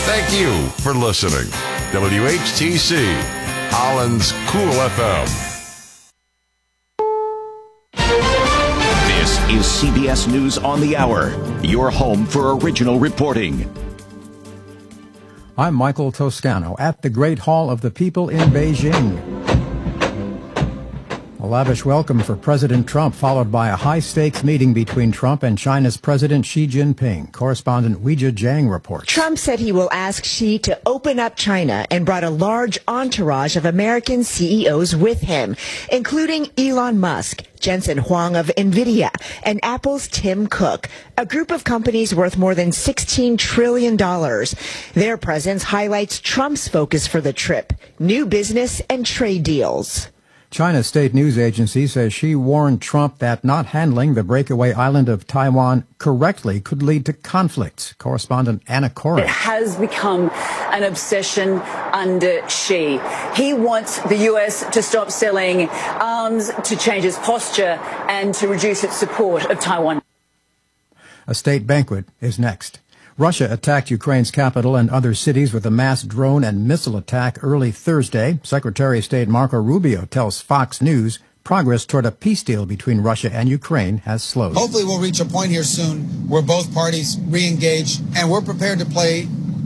Thank you for listening. WHTC, Holland's Cool FM. This is CBS News on the Hour, your home for original reporting. I'm Michael Toscano at the Great Hall of the People in Beijing. A lavish welcome for President Trump, followed by a high-stakes meeting between Trump and China's President Xi Jinping. Correspondent Weijia Jiang reports. Trump said he will ask Xi to open up China and brought a large entourage of American CEOs with him, including Elon Musk, Jensen Huang of NVIDIA, and Apple's Tim Cook, a group of companies worth more than $16 trillion. Their presence highlights Trump's focus for the trip, new business and trade deals. China's state news agency says Xi warned Trump that not handling the breakaway island of Taiwan correctly could lead to conflicts. Correspondent Anna Corrin. It has become an obsession under Xi. He wants the U.S. to stop selling arms, to change its posture, and to reduce its support of Taiwan. A state banquet is next. Russia attacked Ukraine's capital and other cities with a mass drone and missile attack early Thursday. Secretary of State Marco Rubio tells Fox News progress toward a peace deal between Russia and Ukraine has slowed. Hopefully we'll reach a point here soon where both parties re-engage, and we're prepared to play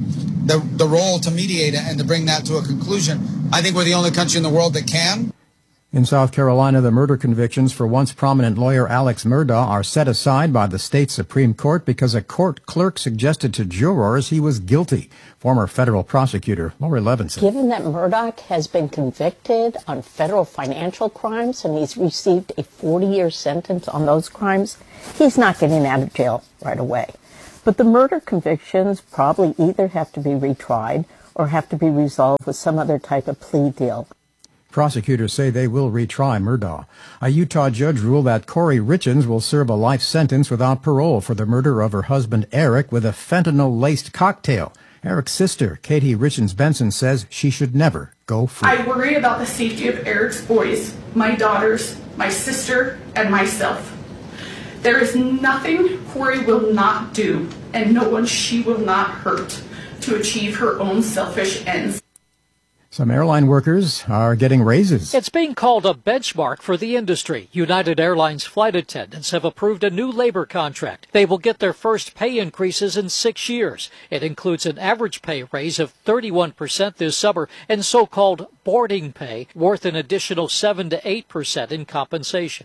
the role to mediate and to bring that to a conclusion. I think we're the only country in the world that can. In South Carolina, the murder convictions for once prominent lawyer Alex Murdaugh are set aside by the state Supreme Court because a court clerk suggested to jurors he was guilty. Former federal prosecutor Lori Levinson. Given that Murdaugh has been convicted on federal financial crimes and he's received a 40-year sentence on those crimes, he's not getting out of jail right away. But the murder convictions probably either have to be retried or have to be resolved with some other type of plea deal. Prosecutors say they will retry Murdaugh. A Utah judge ruled that Corey Richins will serve a life sentence without parole for the murder of her husband Eric with a fentanyl-laced cocktail. Eric's sister, Katie Richins Benson, says she should never go free. I worry about the safety of Eric's boys, my daughters, my sister, and myself. There is nothing Corey will not do, and no one she will not hurt to achieve her own selfish ends. Some airline workers are getting raises. It's being called a benchmark for the industry. United Airlines flight attendants have approved a new labor contract. They will get their first pay increases in 6 years. It includes an average pay raise of 31% this summer and so-called boarding pay worth an additional 7 to 8% in compensation.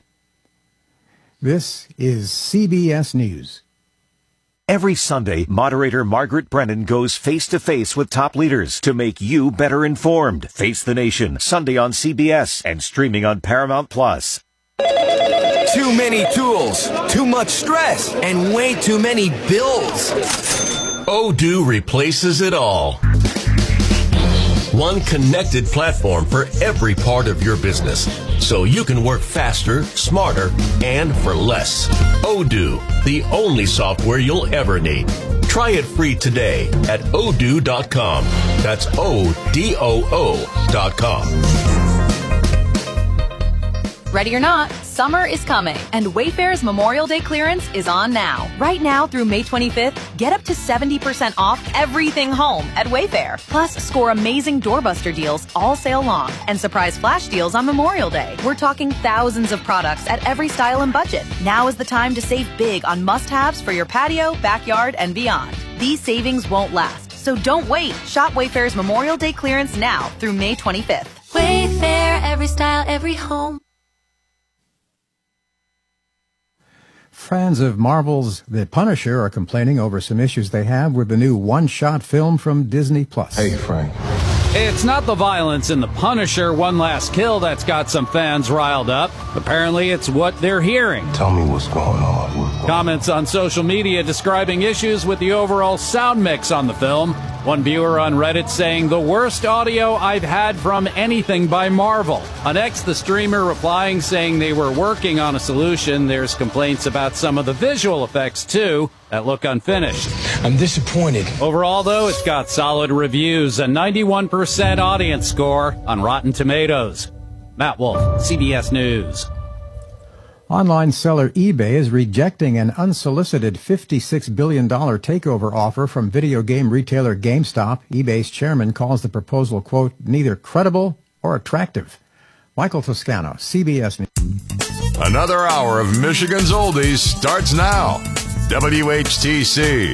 This is CBS News. Every Sunday, moderator Margaret Brennan goes face-to-face with top leaders to make you better informed. Face the Nation, Sunday on CBS and streaming on Paramount+. Too many tools, too much stress, and way too many bills. Odoo replaces it all. One connected platform for every part of your business, so you can work faster, smarter, and for less. Odoo, the only software you'll ever need. Try it free today at odoo.com. That's ODOO.com. Ready or not, summer is coming, and Wayfair's Memorial Day clearance is on now. Right now through May 25th, get up to 70% off everything home at Wayfair. Plus, score amazing doorbuster deals all sale long and surprise flash deals on Memorial Day. We're talking thousands of products at every style and budget. Now is the time to save big on must-haves for your patio, backyard, and beyond. These savings won't last, so don't wait. Shop Wayfair's Memorial Day clearance now through May 25th. Wayfair, every style, every home. Fans of Marvel's The Punisher are complaining over some issues they have with the new one-shot film from Disney+. Hey, Frank. It's not the violence in The Punisher One Last Kill that's got some fans riled up. Apparently, it's what they're hearing. Tell me what's going on. Comments on social media describing issues with the overall sound mix on the film. One viewer on Reddit saying, the worst audio I've had from anything by Marvel. On X, the streamer replying saying they were working on a solution. There's complaints about some of the visual effects, too, that look unfinished. I'm disappointed. Overall, though, it's got solid reviews, a 91% audience score on Rotten Tomatoes. Matt Wolf, CBS News. Online seller eBay is rejecting an unsolicited $56 billion takeover offer from video game retailer GameStop. eBay's chairman calls the proposal, quote, neither credible or attractive. Michael Toscano, CBS News. Another hour of Michigan's Oldies starts now. WHTC